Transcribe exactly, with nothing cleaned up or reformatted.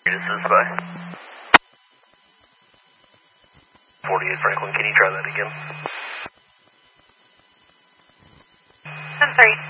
This is by forty-eight Franklin. Can you try that again? ten three.